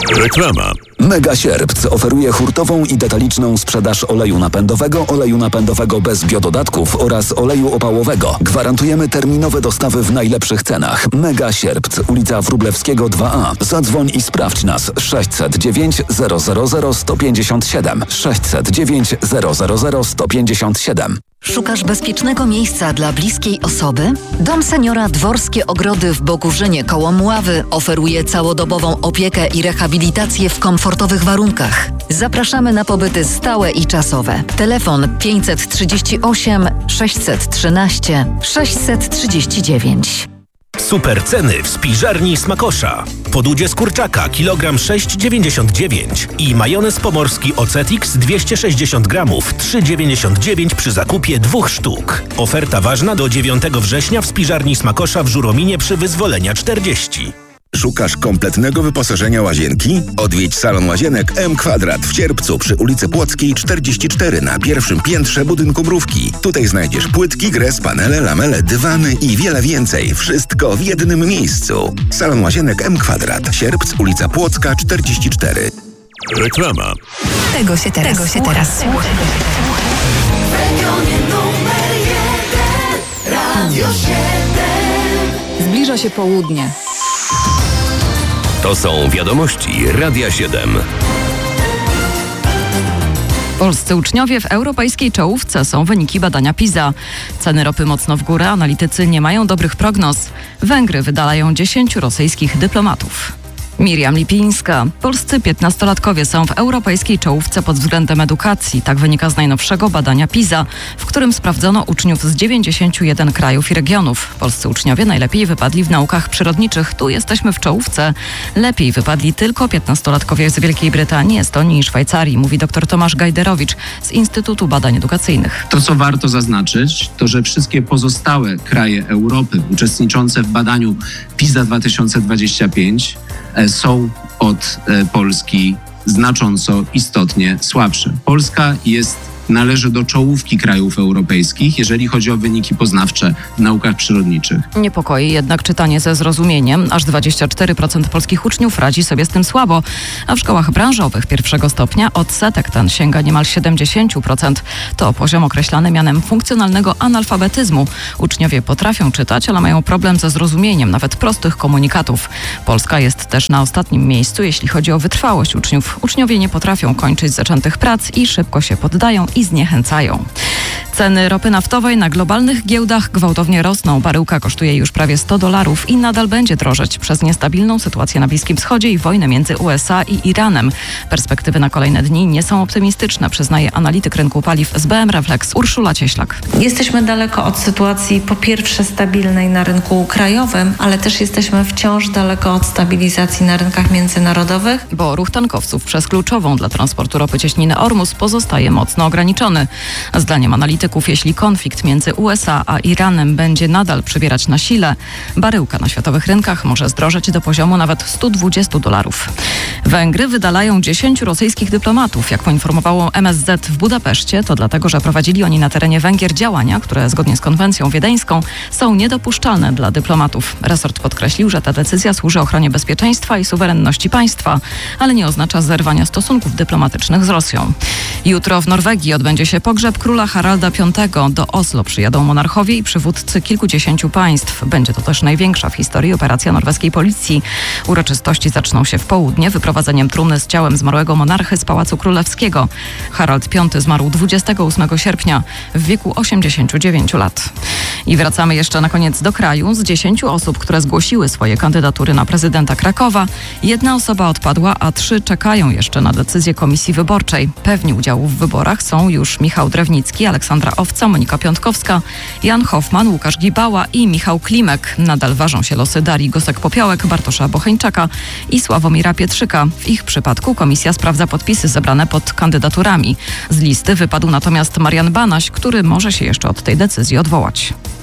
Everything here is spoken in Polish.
Reklama. Mega Sierpc oferuje hurtową i detaliczną sprzedaż oleju napędowego bez biododatków oraz oleju opałowego. Gwarantujemy terminowe dostawy w najlepszych cenach. Mega Sierpc, ulica Wróblewskiego 2A. Zadzwoń i sprawdź nas. 609 000 157. 609 000 157. Szukasz bezpiecznego miejsca dla bliskiej osoby? Dom Seniora Dworskie Ogrody w Bogórzynie koło Mławy oferuje całodobową opiekę i rehabilitację w komfortowych warunkach. Zapraszamy na pobyty stałe i czasowe. Telefon 538 613 639. Super ceny w spiżarni Smakosza. Podudzie z kurczaka kilogram 6,99 i majonez pomorski Ocetix 260 gramów 3,99 przy zakupie 2 sztuk. Oferta ważna do 9 września w spiżarni Smakosza w Żurominie przy Wyzwolenia 40. Szukasz kompletnego wyposażenia łazienki? Odwiedź salon łazienek M Kwadrat w Sierpcu przy ulicy Płockiej 44 na pierwszym piętrze budynku Mrówki. Tutaj znajdziesz płytki, gres, panele, lamele, dywany i wiele więcej. Wszystko w jednym miejscu. Salon łazienek M Kwadrat. Sierpc, ulica Płocka 44. Reklama. Tego się teraz słucha. W regionie numer 1 Radio 7. Zbliża się południe. To są wiadomości Radia 7. Polscy uczniowie w europejskiej czołówce są wyniki badania PISA. Ceny ropy mocno w górę, analitycy nie mają dobrych prognoz. Węgry wydalają 10 rosyjskich dyplomatów. Miriam Lipińska. Polscy 15-latkowie są w europejskiej czołówce pod względem edukacji. Tak wynika z najnowszego badania PISA, w którym sprawdzono uczniów z 91 krajów i regionów. Polscy uczniowie najlepiej wypadli w naukach przyrodniczych. Tu jesteśmy w czołówce. Lepiej wypadli tylko 15-latkowie z Wielkiej Brytanii, Estonii i Szwajcarii, mówi dr Tomasz Gajderowicz z Instytutu Badań Edukacyjnych. To, co warto zaznaczyć, to że wszystkie pozostałe kraje Europy uczestniczące w badaniu PISA 2025 są od Polski znacząco, istotnie słabsze. Polska należy do czołówki krajów europejskich, jeżeli chodzi o wyniki poznawcze w naukach przyrodniczych. Niepokoi jednak czytanie ze zrozumieniem. Aż 24% polskich uczniów radzi sobie z tym słabo, a w szkołach branżowych pierwszego stopnia odsetek ten sięga niemal 70%. To poziom określany mianem funkcjonalnego analfabetyzmu. Uczniowie potrafią czytać, ale mają problem ze zrozumieniem nawet prostych komunikatów. Polska jest też na ostatnim miejscu, jeśli chodzi o wytrwałość uczniów. Uczniowie nie potrafią kończyć zaczętych prac i szybko się poddają i zniechęcają. Ceny ropy naftowej na globalnych giełdach gwałtownie rosną. Baryłka kosztuje już prawie $100 i nadal będzie drożeć przez niestabilną sytuację na Bliskim Wschodzie i wojnę między USA i Iranem. Perspektywy na kolejne dni nie są optymistyczne, przyznaje analityk rynku paliw SBM Reflex Urszula Cieślak. Jesteśmy daleko od sytuacji po pierwsze stabilnej na rynku krajowym, ale też jesteśmy wciąż daleko od stabilizacji na rynkach międzynarodowych. Bo ruch tankowców przez kluczową dla transportu ropy cieśninę Ormus pozostaje mocno ograniczony. Zdaniem analityków, jeśli konflikt między USA a Iranem będzie nadal przybierać na sile, baryłka na światowych rynkach może zdrożeć do poziomu nawet $120. Węgry wydalają 10 rosyjskich dyplomatów. Jak poinformowało MSZ w Budapeszcie, to dlatego, że prowadzili oni na terenie Węgier działania, które zgodnie z konwencją wiedeńską są niedopuszczalne dla dyplomatów. Resort podkreślił, że ta decyzja służy ochronie bezpieczeństwa i suwerenności państwa, ale nie oznacza zerwania stosunków dyplomatycznych z Rosją. Jutro w Norwegii odbędzie się pogrzeb króla Haralda V. Do Oslo przyjadą monarchowie i przywódcy kilkudziesięciu państw. Będzie to też największa w historii operacja norweskiej policji. Uroczystości zaczną się w południe wyprowadzeniem trumny z ciałem zmarłego monarchy z Pałacu Królewskiego. Harald V zmarł 28 sierpnia w wieku 89 lat. I wracamy jeszcze na koniec do kraju. Z 10 osób, które zgłosiły swoje kandydatury na prezydenta Krakowa, 1 osoba odpadła, a 3 czekają jeszcze na decyzję komisji wyborczej. Pewni udziału w wyborach są już Michał Drewnicki, Aleksandra Owca, Monika Piątkowska, Jan Hoffman, Łukasz Gibała i Michał Klimek. Nadal ważą się losy Darii Gosek-Popiołek, Bartosza Bocheńczaka i Sławomira Pietrzyka. W ich przypadku komisja sprawdza podpisy zebrane pod kandydaturami. Z listy wypadł natomiast Marian Banaś, który może się jeszcze od tej decyzji odwołać.